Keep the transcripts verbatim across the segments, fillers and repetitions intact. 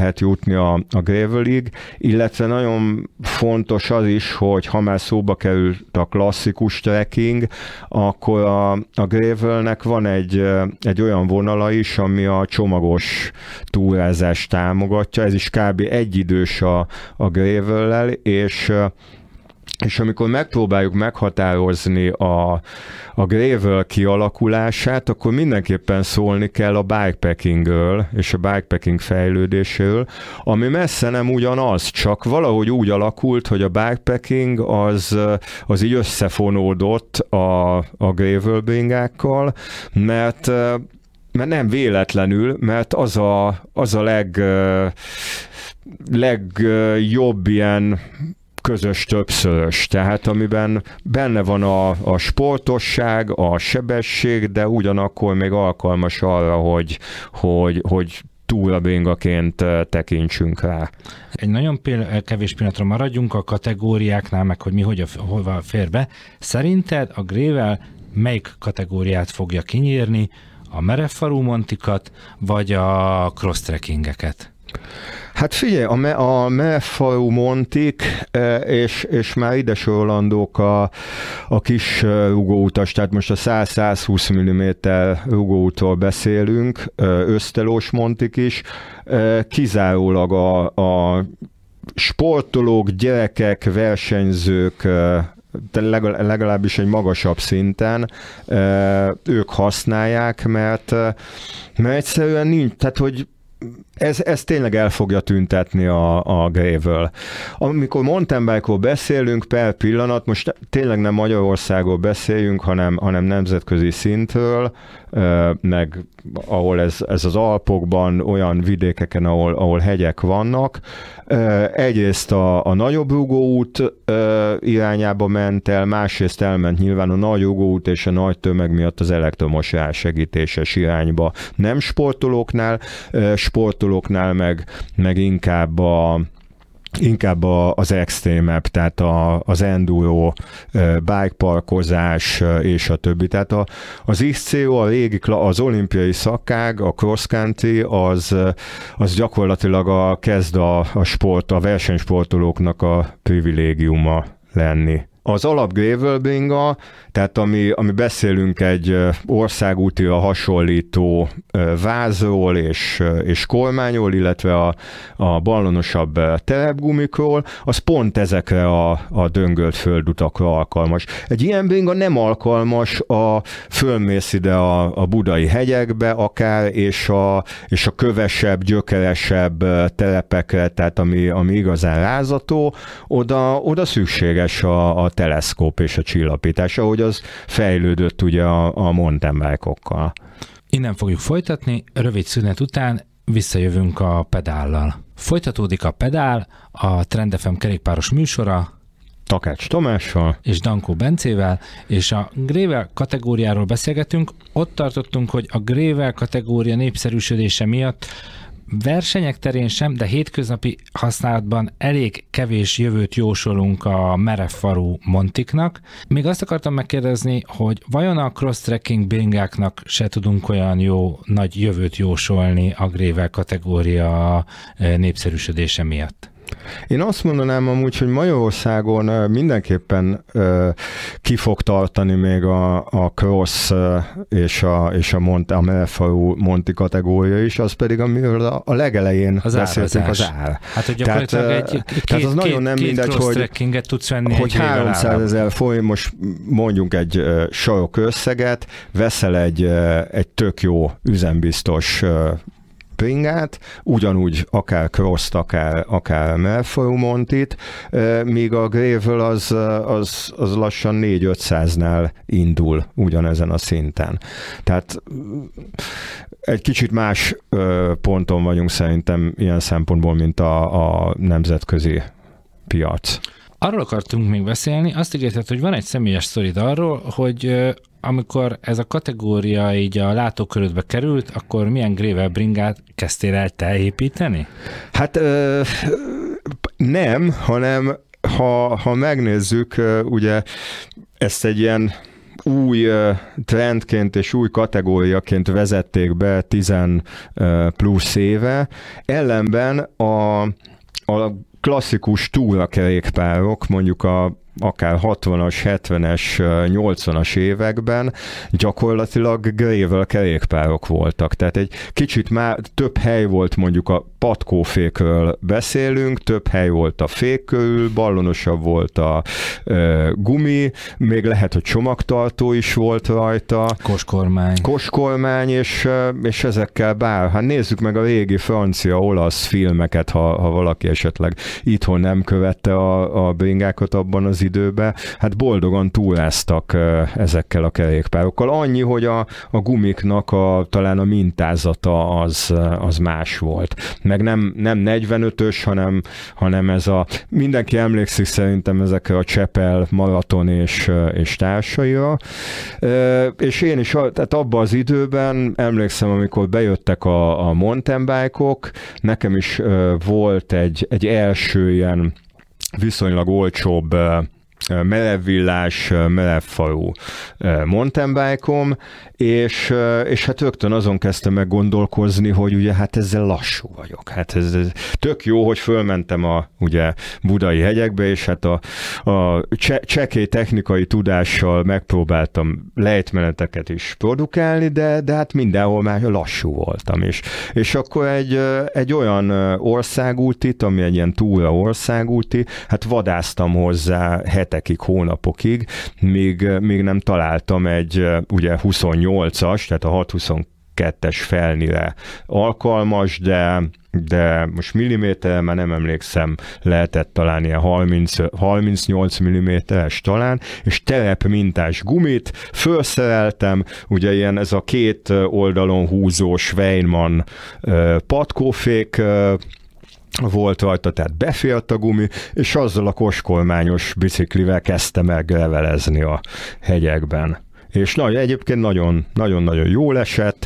lehet jutni a, a gravelig, illetve nagyon fontos az is, hogy ha már szóba került a klasszikus trekking, akkor a, a gravelnek van egy, egy olyan vonala is, ami a csomagos túrázást támogatja, ez is kb. Egyidős a, a gravellel, és És amikor megpróbáljuk meghatározni a, a gravel kialakulását, akkor mindenképpen szólni kell a bikepackingről és a bikepacking fejlődéséről, ami messze nem ugyanaz, csak valahogy úgy alakult, hogy a bikepacking az, az így összefonódott a, a gravel bringákkal, mert mert nem véletlenül, mert az a, az a leg, legjobb ilyen közös többszörös, tehát amiben benne van a, a sportosság, a sebesség, de ugyanakkor még alkalmas arra, hogy, hogy, hogy túrabringaként tekintsünk rá. Egy nagyon pél- kevés pillanatra maradjunk a kategóriáknál, meg hogy mi hogy a, hova fér be. Szerinted a gravel melyik kategóriát fogja kinyírni? A merevfarú montikat, vagy a cross-trekkingeket? Hát figyelj, a, me, a merevfarú montik, és, és már ide sorolandók a, a kis rugóutas, tehát most a száz-százhúsz milliméter rugóútról beszélünk, ösztelós montik is, kizárólag a, a sportolók, gyerekek, versenyzők, de legalábbis egy magasabb szinten ők használják, mert, mert egyszerűen nincs, tehát hogy Ez, ez tényleg el fogja tüntetni a, a gravel. Amikor mountain bike-ról beszélünk per pillanat, most tényleg nem Magyarországról beszéljünk, hanem, hanem nemzetközi szintről, meg ahol ez, ez az Alpokban, olyan vidékeken, ahol, ahol hegyek vannak. Egyrészt a, a nagyobb rugóút irányába ment el, másrészt elment nyilván a nagy rugóút és a nagy tömeg miatt az elektromos rásegítéses irányba. Nem sportolóknál, sportolóknál meg, meg inkább a inkább a, az extrémebb, tehát a, az enduro, bikeparkozás és a többi. Tehát a, az iksz cé o, a régi, az olimpiai szakág, a cross country, az, az gyakorlatilag a, kezd a, a sport, a versenysportolóknak a privilégiuma lenni. Az alap gravel bringa, tehát ami, ami beszélünk egy országútira hasonlító vázról és, és kormányról, illetve a, a ballonosabb terepgumikról, az pont ezekre a, a döngölt földutakra alkalmas. Egy ilyen bringa nem alkalmas, a fölmész ide a, a budai hegyekbe akár, és a, és a kövesebb, gyökeresebb terepekre, tehát ami, ami igazán rázató, oda, oda szükséges a, a teleszkóp és a csillapítás, ahogy az fejlődött ugye a, a mountain bike-okkal. Innen fogjuk folytatni, rövid szünet után visszajövünk a pedállal. Folytatódik a pedál, a Trend ef em kerékpáros műsora, Takács Tamással és Dankó Bencével, és a gravel kategóriáról beszélgetünk. Ott tartottunk, hogy a gravel kategória népszerűsödése miatt versenyek terén sem, de hétköznapi használatban elég kevés jövőt jósolunk a merevfarú montiknak. Még azt akartam megkérdezni, hogy vajon a cross-trekking bringáknak se tudunk olyan jó nagy jövőt jósolni a gravel kategória népszerűsödése miatt? Én azt mondanám amúgy, hogy Magyarországon mindenképpen ki fog tartani még a, a cross és a, és a, mont, a merevfarú monti kategória is, az pedig amiről a, a legelején az beszéltünk, az ár. Hát, hogy gyakorlatilag tehát, egy két, tehát az két, nagyon nem két mindegy, hogy, tudsz venni hogy háromszázezer forint, most mondjunk egy sarok összeget, veszel egy, egy tök jó üzembiztos bringát, ugyanúgy akár cross-t, akár, akár merevfarú montit, míg a gravel az, az, az lassan négy-ötszáznál indul ugyanezen a szinten. Tehát egy kicsit más ponton vagyunk szerintem ilyen szempontból, mint a, a nemzetközi piac. Arról akartunk még beszélni, azt ígérted, hogy van egy személyes sztorid arról, hogy amikor ez a kategória így a látókörödbe került, akkor milyen gravel bringát kezdtél el te építeni? Hát ö, nem, hanem ha, ha megnézzük, ugye ezt egy ilyen új trendként és új kategóriaként vezették be tíz plusz éve. Ellenben a, a klasszikus túrakerékpárok, mondjuk a akár hatvanas, hetvenes, nyolcvanas években gyakorlatilag gravel kerékpárok voltak. Tehát egy kicsit már több hely volt, mondjuk a patkófékről beszélünk, több hely volt a fék körül, ballonosabb volt a e, gumi, még lehet, hogy csomagtartó is volt rajta. Koskormány. Koskormány, és, és ezekkel bár, hát nézzük meg a régi francia-olasz filmeket, ha, ha valaki esetleg itthon nem követte a, a bringákat abban az időben, hát boldogan túráztak ezekkel a kerékpárokkal. Annyi, hogy a, a gumiknak a, talán a mintázata az, az más volt. Meg nem, nem negyvenötös, hanem, hanem ez a, mindenki emlékszik szerintem ezekre a Csepel, Maraton és, és társaira. És én is, tehát abban az időben emlékszem, amikor bejöttek a, a mountain bike-ok, nekem is volt egy, egy első ilyen viszonylag olcsóbb melevvillás, melevfalu mountain bike-om, és, és hát rögtön azon kezdtem meg gondolkozni, hogy ugye hát ezzel lassú vagyok. Hát ez, ez tök jó, hogy fölmentem a ugye budai hegyekbe, és hát a, a cse, csekély technikai tudással megpróbáltam lejtmeneteket is produkálni, de, de hát mindenhol már lassú voltam is. És akkor egy, egy olyan országútit, ami egy ilyen túra országúti, hát vadáztam hozzá hetekig, hónapokig, míg, míg nem találtam egy ugye huszonnyolcas, tehát a hatszázhuszonkettes felnire alkalmas, de de most milliméterre már nem emlékszem, lehetett talán ilyen harminc, harmincnyolc milliméteres talán, és terep mintás gumit, felszereltem, ugye ilyen ez a két oldalon húzós Weinmann patkófék volt rajta, tehát befért a gumi, és azzal a koskormányos biciklivel kezdtem el grevelezni a hegyekben. És na, egyébként nagyon-nagyon jól esett,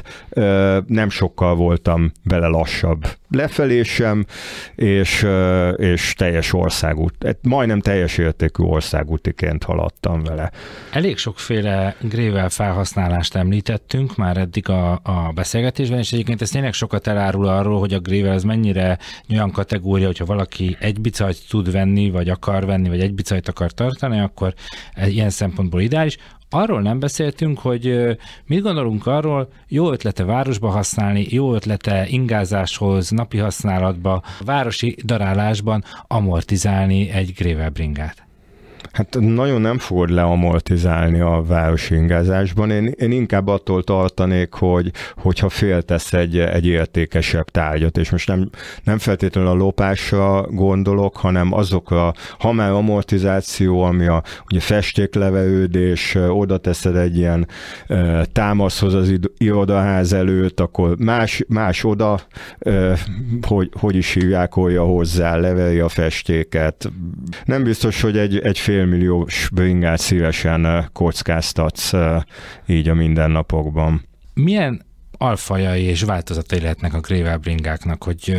nem sokkal voltam bele lassabb lefelé sem, és, és teljes országút, majdnem teljes értékű országútiként haladtam vele. Elég sokféle gravel felhasználást említettünk már eddig a, a beszélgetésben, és egyébként ez tényleg sokat elárul arról, hogy a gravel az mennyire olyan kategória, hogyha valaki egy bicajt tud venni, vagy akar venni, vagy egy bicajt akar tartani, akkor ilyen szempontból ideális. Arról nem beszéltünk, hogy mit gondolunk arról, jó ötlete városba használni, jó ötlete ingázáshoz, napi használatba, városi darálásban amortizálni egy gravel bringát. Hát nagyon nem fogod leamortizálni a városi ingázásban. Én, én inkább attól tartanék, hogy, hogyha féltesz egy, egy értékesebb tárgyat, és most nem, nem feltétlenül a lopásra gondolok, hanem azokra, ha már amortizáció, ami a ugye festékleverődés, oda teszed egy ilyen e, támaszhoz az irodaház előtt, akkor más, más oda, e, hogy, hogy is hívják, olja hozzá, leveri a festéket. Nem biztos, hogy egy, egy fél milliós bringát szívesen kockáztatsz így a mindennapokban. Milyen alfajai és változatai lehetnek a gravel bringáknak, hogy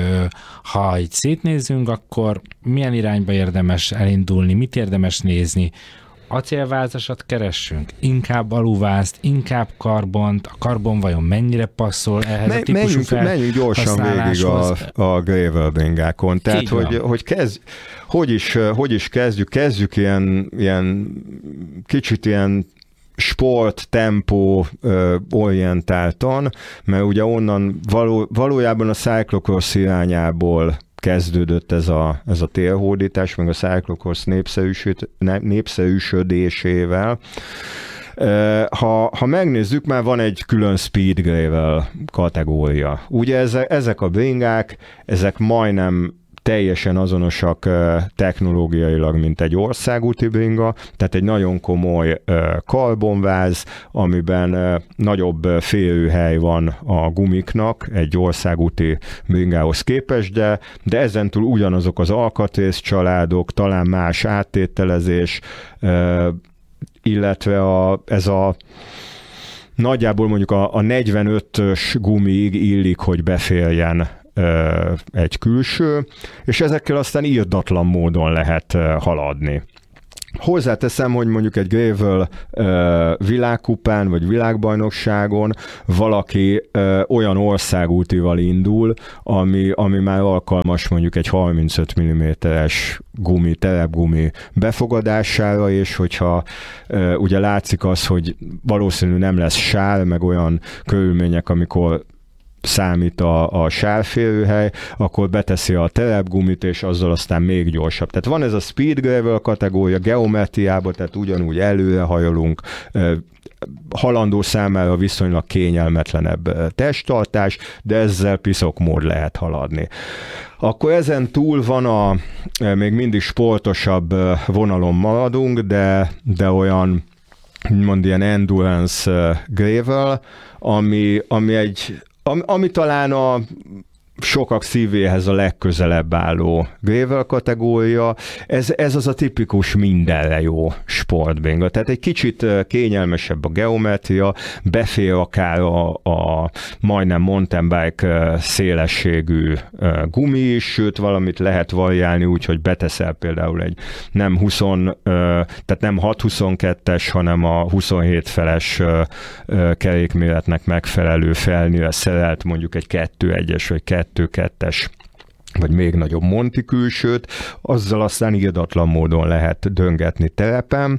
ha így szétnézzünk, akkor milyen irányba érdemes elindulni, mit érdemes nézni? Acélvázasat keressünk, inkább aluvázt, inkább karbont, a karbon vajon mennyire passzol ehhez Men, a típusú felhasználáshoz? Menjünk gyorsan végig a, a gravel bringákon. Tehát, hogy, hogy, kezd, hogy, is, hogy is kezdjük? Kezdjük ilyen, ilyen kicsit ilyen sport, tempó ö, orientáltan, mert ugye onnan való, valójában a cyclocross irányából kezdődött ez a, ez a térhódítás, meg a cyclocross népszerűsöd, népszerűsödésével. Ha, ha megnézzük, már van egy külön speed gravel kategória. Ugye ezek, ezek a bringák, ezek majdnem teljesen azonosak technológiailag, mint egy országúti bringa, tehát egy nagyon komoly karbonváz, amiben nagyobb férőhely van a gumiknak egy országúti bringához képest, de, de ezentúl ugyanazok az alkatrészcsaládok, talán más áttételezés, illetve a, ez a nagyjából mondjuk a, a negyvenötös gumiig illik, hogy beférjen egy külső, és ezekkel aztán irdatlan módon lehet haladni. Hozzáteszem, hogy mondjuk egy gravel uh, világkupán vagy világbajnokságon valaki uh, olyan országútival indul, ami, ami már alkalmas mondjuk egy harmincöt milliméteres gumi, terepgumi befogadására, és hogyha uh, ugye látszik az, hogy valószínű nem lesz sár, meg olyan körülmények, amikor számít a, a sárférőhely, akkor beteszi a terepgumit, és azzal aztán még gyorsabb. Tehát van ez a speed gravel kategória geometriában, tehát ugyanúgy előre hajolunk, halandó számára viszonylag kényelmetlenebb testtartás, de ezzel piszokmód lehet haladni. Akkor ezen túl van a még mindig sportosabb vonalon maradunk, de, de olyan mond ilyen endurance gravel, ami, ami egy Ami, ami talán a sokak szívéhez a legközelebb álló gravel kategória, ez, ez az a tipikus mindenre jó sportbringa. Tehát egy kicsit kényelmesebb a geometria, befér akár a, a majdnem mountain bike szélességű gumi is, sőt valamit lehet variálni úgy, hogy beteszel például egy nem húsz, tehát nem hat huszonkettes, hanem a huszonhét feles kerékméretnek megfelelő felnőre szerelt mondjuk egy kettő egyes vagy kettő kettes vagy még nagyobb monti külsőt, azzal aztán irdatlan módon lehet döngetni terepen.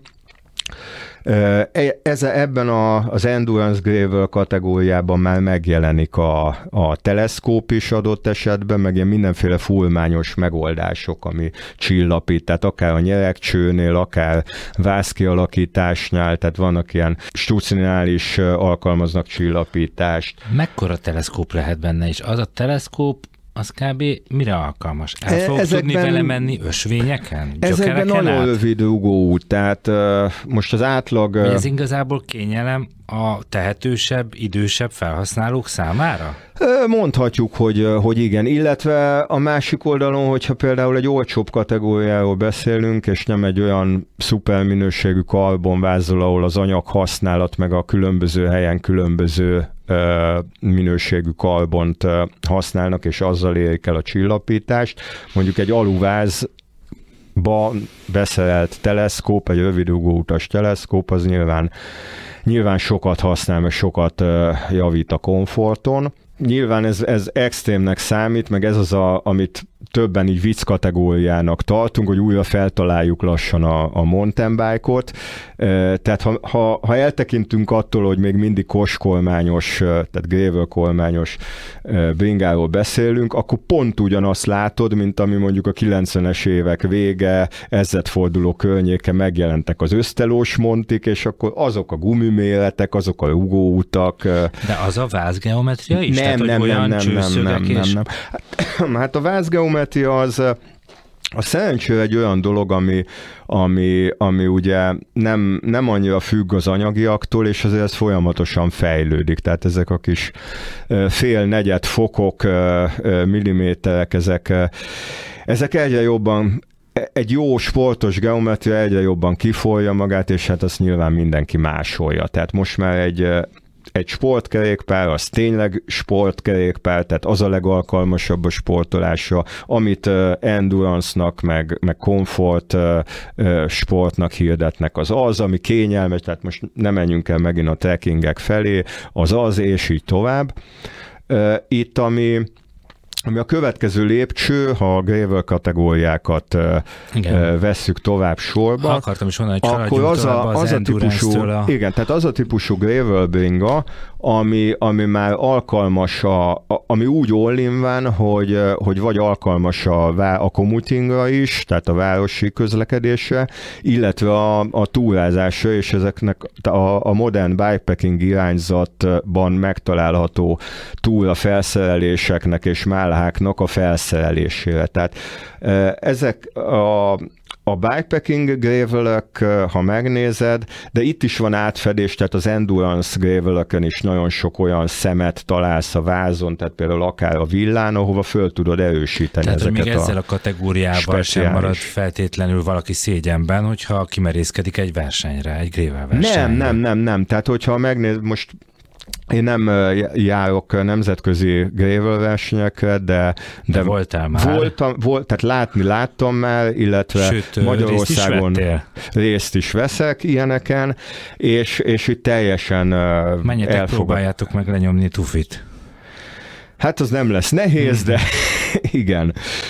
Ez, ebben a, az Endurance Gravel kategóriában már megjelenik a, a teleszkóp is adott esetben, meg ilyen mindenféle furmányos megoldások, ami csillapít, tehát akár a nyeregcsőnél, akár vászkialakításnál, tehát vannak ilyen Stuccinál is alkalmaznak csillapítást. Mekkora teleszkóp lehet benne, és az a teleszkóp az kb. Mire alkalmas? El fogok ezekben, tudni vele menni ösvényeken? Ezekben nagyon át? rövid rugóút, tehát uh, most az átlag... Uh, ez igazából kényelem a tehetősebb, idősebb felhasználók számára? Mondhatjuk, hogy, hogy igen, illetve a másik oldalon, hogyha például egy olcsóbb kategóriáról beszélünk, és nem egy olyan szuper minőségű karbonvázol, ahol az anyag használat meg a különböző helyen különböző minőségű karbont használnak, és azzal érik el a csillapítást. Mondjuk egy aluvázba beszerelt teleszkóp, egy rövidrugóutas teleszkóp, az nyilván, nyilván sokat használ, meg sokat javít a komforton. Nyilván ez, ez extrémnek számít, meg ez az, a, amit többen így vicc kategóriának tartunk, hogy újra feltaláljuk lassan a, a mountain bike-ot. Tehát ha, ha, ha eltekintünk attól, hogy még mindig koskormányos, tehát gravel kormányos bringáról beszélünk, akkor pont ugyanazt látod, mint ami mondjuk a kilencvenes évek vége, ezredforduló környéke megjelentek az ösztelós montik, és akkor azok a gumiméretek, azok a rugóutak. De az a vázgeometria is? Nem, Tehát, nem, hogy nem, olyan nem, nem, nem, és... nem, nem. Hát a vázgeometria az a szerencsére egy olyan dolog, ami, ami, ami ugye nem, nem annyira függ az anyagiaktól, és azért ez folyamatosan fejlődik. Tehát ezek a kis fél-negyed fokok, milliméterek, ezek, ezek egyre jobban, egy jó sportos geometria egyre jobban kifolja magát, és hát azt nyilván mindenki másolja. Tehát most már egy Egy sportkerékpár, az tényleg sportkerékpár, tehát az a legalkalmasabb a sportolásra, amit uh, endurance-nak, meg, meg komfort uh, uh, sportnak hirdetnek, az az, ami kényelmes, tehát most nem menjünk el megint a trekkingek felé, az az, és így tovább. Uh, itt, ami Ami a következő lépcső, ha a gravel kategóriákat igen. vesszük tovább sorba, akartam is mondani, hogy akkor az a, az, az a típusú, a... igen, tehát az a típusú gravel bringa, ami, ami már alkalmas, a, a, ami úgy all-in van, hogy, hogy vagy alkalmas a, a commutingra is, tehát a városi közlekedésre, illetve a, a túrázásra, és ezeknek a, a modern bikepacking irányzatban megtalálható túra felszereléseknek és málháknak a felszerelésére. Tehát ezek a A bikepacking gravelök, ha megnézed, de itt is van átfedés, tehát az endurance gravelökön is nagyon sok olyan szemet találsz a vázon, tehát például akár a villán, ahova föl tudod erősíteni tehát, ezeket a még ezzel a kategóriával speciális. Sem marad feltétlenül valaki szégyenben, hogyha kimerészkedik egy versenyre, egy gravel versenyre. Nem, nem, nem, nem. Tehát hogyha megnéz, most Én nem járok nemzetközi gravel versenyekre, de, de, de voltál már. Voltam, volt, tehát látni láttam már, illetve Sőt, Magyarországon részt is, részt is veszek ilyeneken, és, és itt teljesen menjetek, elfogad. próbáljátok meg lenyomni Tufit. Hát az nem lesz nehéz, de igen.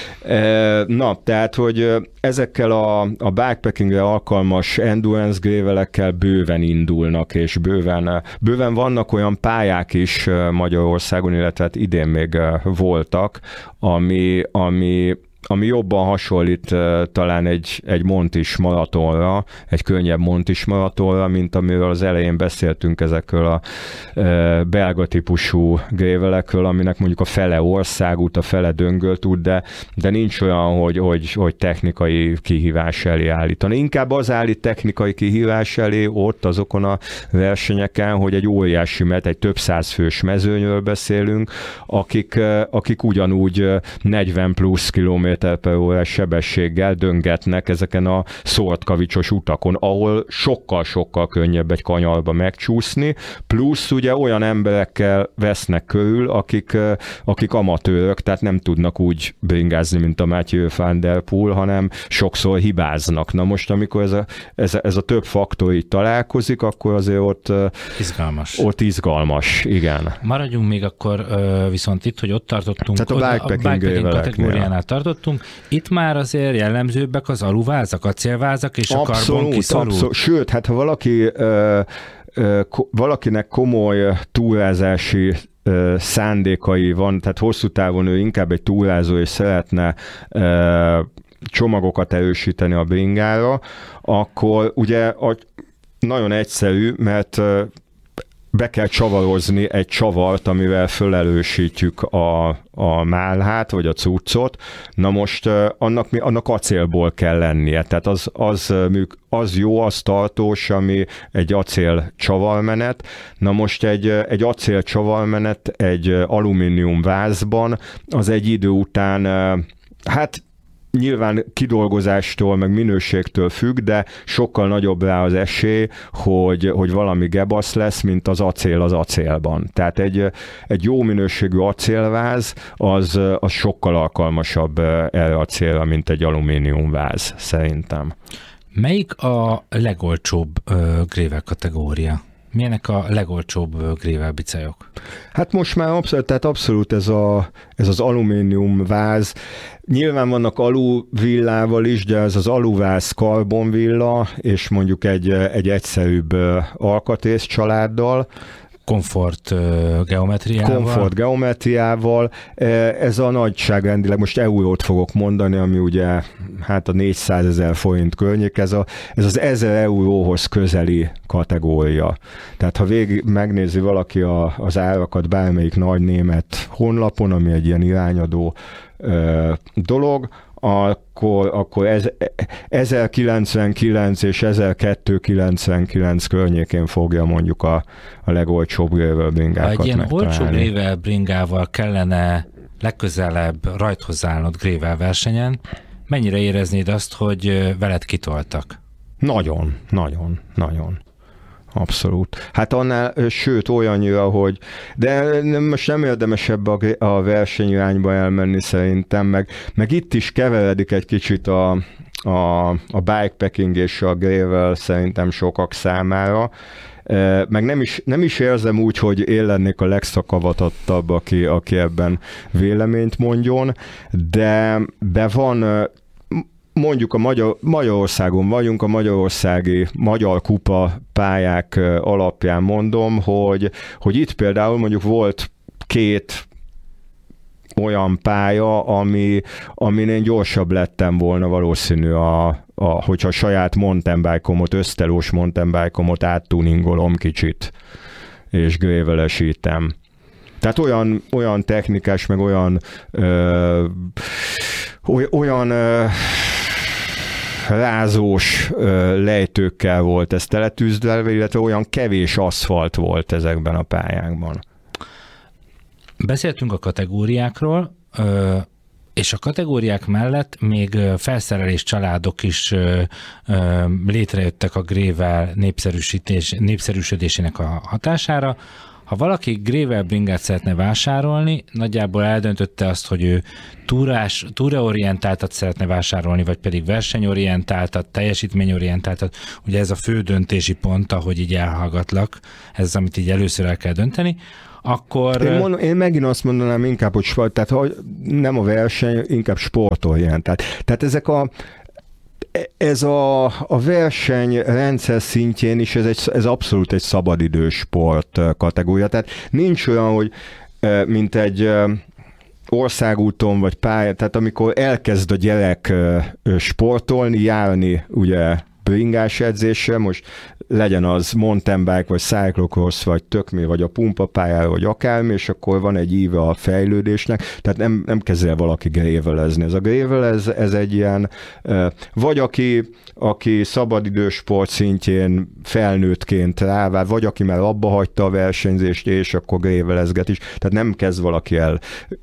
Na, tehát, hogy ezekkel a, a bikepackingre alkalmas endurance gravelekkel bőven indulnak, és bőven, bőven vannak olyan pályák is Magyarországon, illetve hát idén még voltak, ami, ami ami jobban hasonlít uh, talán egy, egy Montis maratonra, egy könnyebb Montis maratonra, mint amiről az elején beszéltünk ezekről a uh, belga típusú gravelekről, aminek mondjuk a fele országút, a fele döngöltút, de, de nincs olyan, hogy, hogy, hogy technikai kihívás elé állítani. Inkább az állít technikai kihívás elé ott azokon a versenyeken, hogy egy óriási met, egy több száz fős mezőnyről beszélünk, akik, uh, akik ugyanúgy uh, negyven plusz kilométer per órás sebességgel döngetnek ezeken a szortkavicsos utakon, ahol sokkal-sokkal könnyebb egy kanyarba megcsúszni, plusz ugye olyan emberekkel vesznek körül, akik, akik amatőrök, tehát nem tudnak úgy bringázni, mint a Mathieu van der Poel, hanem sokszor hibáznak. Na most, amikor ez a, ez a, ez a több faktor így találkozik, akkor azért ott izgalmas. Ott izgalmas, igen. Maradjunk még akkor viszont itt, hogy ott tartottunk, tehát a bikepacking, a bikepacking kategóriánál tartottunk. Itt már azért jellemzőbbek az aluvázak, acélvázak és a karbonkiszorú. Abszolút. Sőt, hát ha valaki, ö, ö, ko, valakinek komoly túrázási ö, szándékai van, tehát hosszú távon ő inkább egy túrázó és szeretne ö, csomagokat erősíteni a bringára, akkor ugye a, nagyon egyszerű, mert ö, be kell csavarozni egy csavart, amivel fölerősítjük a, a málhát, vagy a cuccot. Na most annak, annak acélból kell lennie. Tehát az, az, az jó, az tartós, ami egy acél csavarmenet. Na most egy, egy acél csavarmenet egy alumínium vázban, az egy idő után, hát nyilván kidolgozástól, meg minőségtől függ, de sokkal nagyobb rá az esély, hogy, hogy valami gebasz lesz, mint az acél az acélban. Tehát egy, egy jó minőségű acélváz, az, az sokkal alkalmasabb erre a célra, mint egy alumíniumváz, szerintem. Melyik a legolcsóbb uh, gravel kategória? Milyenek a legolcsóbb gravel bicajok? Hát most már abszolút, tehát abszolút ez, a, ez az alumínium váz. Nyilván vannak aluvillával is, de ez az aluváz karbonvilla, és mondjuk egy, egy egyszerűbb alkatrész családdal. Komfort uh, geometriával. Komfort geometriával. Ez a nagyságrendileg, most eurót fogok mondani, ami ugye hát a négyszázezer forint környék, ez, a, ez az ezer euróhoz közeli kategória. Tehát ha végig megnézi valaki a, az árakat bármelyik nagy német honlapon, ami egy ilyen irányadó ö, dolog, akkor, akkor ez, ezerkilencvenkilenc és ezerkétszázkilencvenkilenc környékén fogja mondjuk a, a legolcsóbb gravel bringákat megtalálni. Ha egy ilyen megtalálni. olcsó gravel bringával kellene legközelebb rajthoz állnod gravel versenyen, mennyire éreznéd azt, hogy veled kitoltak? Nagyon, nagyon, nagyon. Abszolút. Hát annál, sőt, olyannyira, hogy de most nem érdemes ebbe a, a versenyirányba elmenni szerintem, meg, meg itt is keveredik egy kicsit a, a, a bikepacking és a gravel szerintem sokak számára. Meg nem is, nem is érzem úgy, hogy én lennék a legszakavatottabb, aki, aki ebben véleményt mondjon, de, de van... Mondjuk a Magyar, Magyarországon vagyunk, a magyarországi Magyar Kupa pályák alapján mondom, hogy, hogy itt például mondjuk volt két olyan pálya, ami, amin én gyorsabb lettem volna valószínű, a, a, hogyha a saját mountain bike-omot, ösztelós mountain bike-omot áttuningolom kicsit, és gravelesítem. Tehát olyan, olyan technikás, meg olyan ö, olyan ö, rázós ö, lejtőkkel volt ez teletűzdelve, illetve olyan kevés aszfalt volt ezekben a pályákban. Beszéltünk a kategóriákról, ö, és a kategóriák mellett még felszerelés családok is ö, ö, létrejöttek a gravel népszerűsítés, népszerűsödésének a hatására. Ha valaki gravel bringát szeretne vásárolni, nagyjából eldöntötte azt, hogy ő túrás, túraorientáltat szeretne vásárolni, vagy pedig versenyorientáltat, teljesítményorientáltat. Ugye ez a fő döntési pont, ahogy így elhallgatlak, ez az, amit így először el kell dönteni. Akkor... Én, mondom, én megint azt mondanám inkább, hogy sport, tehát hogy nem a verseny, inkább sportorientált. Tehát ezek a Ez a, a verseny rendszer szintjén is ez, egy, ez abszolút egy szabadidős sport kategória. Tehát nincs olyan, hogy mint egy országúton vagy pályán, tehát amikor elkezd a gyerek sportolni, járni ugye bringás edzésre, most legyen az mountain bike, vagy cyclocross, vagy tökmé, vagy a pumpapályára, vagy akármi, és akkor van egy íve a fejlődésnek, tehát nem, nem kezd el valaki gravelezni. Ez a gravel, ez, ez egy ilyen, vagy aki, aki szabadidős sport szintjén felnőttként rávár, vagy aki már abba hagyta a versenyzést, és akkor gravelezget is, tehát nem kezd valaki el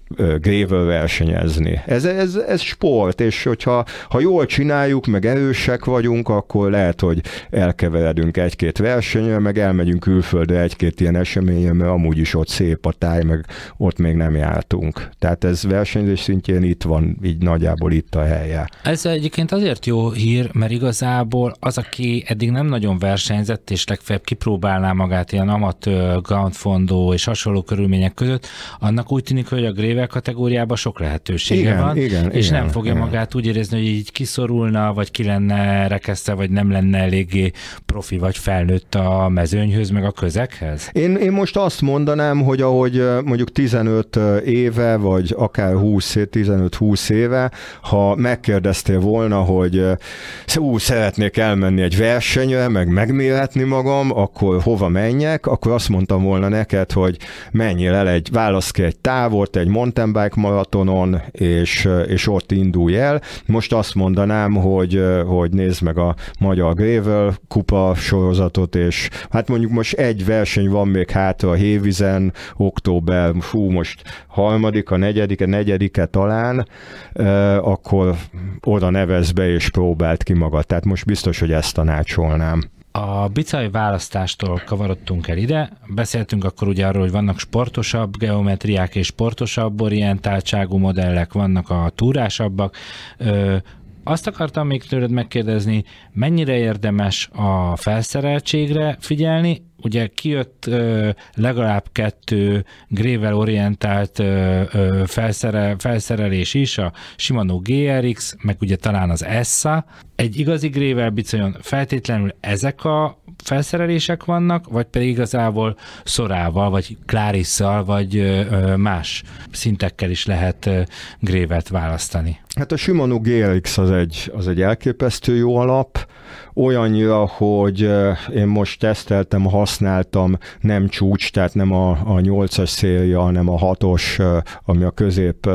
gravel versenyezni. Ez, ez, ez sport, és hogyha ha jól csináljuk, meg erősek vagyunk, akkor lehet, hogy elkeveredünk egy-két versenyre, meg elmegyünk külföldre egy-két ilyen eseményre, mert amúgy is ott szép a táj, meg ott még nem jártunk. Tehát ez versenyzés szintjén itt van, így nagyjából itt a helye. Ez egyébként azért jó hír, mert igazából az, aki eddig nem nagyon versenyzett, és legfeljebb kipróbálná magát ilyen amatőr, groundfondó és hasonló körülmények között, annak úgy tűnik, hogy a gravel kategóriában sok lehetősége igen, van, igen, és igen, nem fogja igen. magát úgy érezni, hogy így kiszorulna, vagy ki lenne rekesztve, vagy nem lenne eléggé profi vagy felnőtt a mezőnyhöz, meg a közeghez? Én, én most azt mondanám, hogy ahogy mondjuk tizenöt éve, vagy akár húsz, tizenöt-húsz éve, ha megkérdeztél volna, hogy ú, szeretnék elmenni egy versenyre, meg megméretni magam, akkor hova menjek, akkor azt mondtam volna neked, hogy menjél el egy, válasz ki egy távot, egy mountain bike maratonon, és, és ott indulj el. Most azt mondanám, hogy, hogy nézd meg a Magyar Gravel kupa sorozatot, és hát mondjuk most egy verseny van még hátra a Hévízen, október, fú, most harmadik, a negyedik, a negyedike talán, euh, akkor oda nevez be és próbált ki magad. Tehát most biztos, hogy ezt tanácsolnám. A bicaj választástól kavarodtunk el ide, beszéltünk akkor ugye arról, hogy vannak sportosabb geometriák és sportosabb orientáltságú modellek, vannak a túrásabbak. Ö, Azt akartam még tőled megkérdezni, mennyire érdemes a felszereltségre figyelni? Ugye kijött ö, legalább kettő gravel orientált ö, ö, felszerel, felszerelés is, a Shimano gé er iksz, meg ugye talán az Essa. Egy igazi gravel bicajon feltétlenül ezek a felszerelések vannak, vagy pedig igazából szorával, vagy Clarisszal, vagy ö, ö, más szintekkel is lehet ö, gravelt választani? Hát a Shimano gé er iksz az egy, az egy elképesztő jó alap, olyannyira, hogy én most teszteltem, használtam, nem csúcs, tehát nem a, a nyolcas széria, hanem a hatos, ami a közép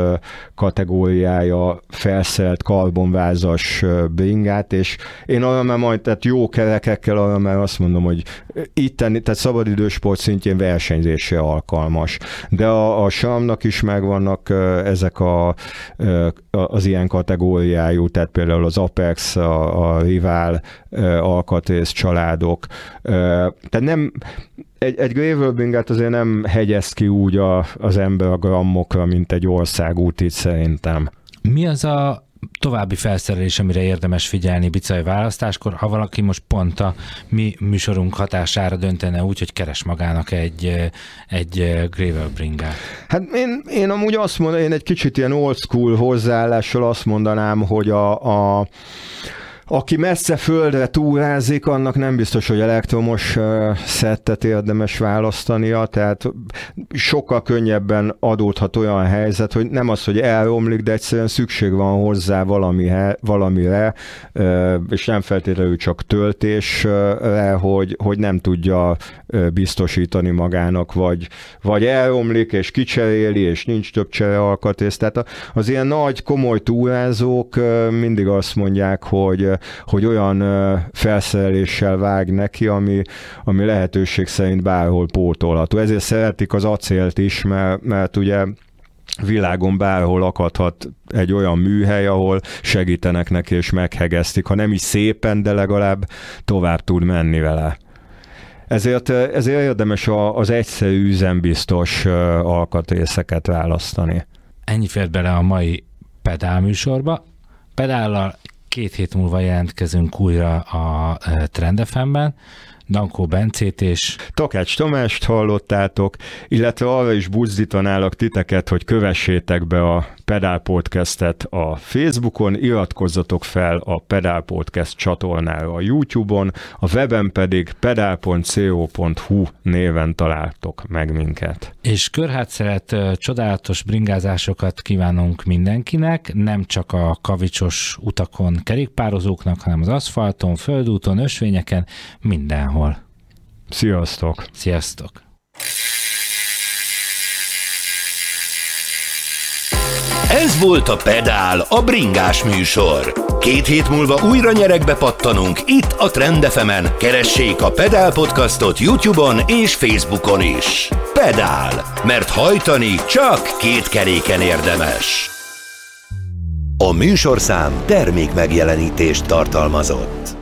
kategóriája felszerelt karbonvázas bringát, és én arra már majd, tehát jó kerekekkel arra már azt mondom, hogy itteni, tehát szabadidősport szintjén versenyzésre alkalmas. De a, a SRAM-nak is megvannak ezek a, az ilyen kategóriájú, tehát például az Apex, a, a Rival alkatrész családok. Tehát nem, egy, egy gravel bringát azért nem hegyez ki úgy a, az ember a grammokra, mint egy országútit szerintem. Mi az a további felszerelés, amire érdemes figyelni bicaj választáskor, ha valaki most pont a mi műsorunk hatására döntene úgy, hogy keres magának egy, egy gravel bringát? Hát én, én amúgy azt mondom, én egy kicsit ilyen old school hozzáállással azt mondanám, hogy a, a aki messze földre túrázik, annak nem biztos, hogy elektromos uh, szettet érdemes választania, tehát sokkal könnyebben adódhat olyan helyzet, hogy nem az, hogy elromlik, de egyszerűen szükség van hozzá valamihe, valamire, uh, és nem feltétlenül csak töltésre, hogy, hogy nem tudja uh, biztosítani magának, vagy, vagy elromlik, és kicseréli, és nincs több cserealkatrész. Tehát az ilyen nagy, komoly túrázók uh, mindig azt mondják, hogy hogy olyan felszereléssel vág neki, ami, ami lehetőség szerint bárhol pótolható. Ezért szeretik az acélt is, mert, mert ugye világon bárhol akadhat egy olyan műhely, ahol segítenek neki és meghegesztik. Ha nem is szépen, de legalább tovább tud menni vele. Ezért, ezért érdemes az egyszerű üzembiztos alkatrészeket választani. Ennyi fért bele a mai pedál műsorba. Pedállal két hét múlva jelentkezünk újra a Trend ef em-ben. Dankó Bencét és Takács Tamást hallottátok, illetve arra is buzdítanálak titeket, hogy kövessétek be a Pedál Podcastet a Facebookon, iratkozzatok fel a Pedál Podcast csatornára a YouTube-on, a weben pedig pedál pont co pont hu néven találtok meg minket. És körhátszeret, csodálatos bringázásokat kívánunk mindenkinek, nem csak a kavicsos utakon kerékpározóknak, hanem az aszfalton, földúton, ösvényeken, mindenhol. Sziasztok! Sziasztok! Ez volt a Pedál, a bringás műsor. Két hét múlva újra nyeregbe pattanunk itt a Trend ef em-en. Keressék a Pedál Podcastot YouTube-on és Facebookon is. Pedál, mert hajtani csak két keréken érdemes. A műsorszám termék megjelenítést tartalmazott.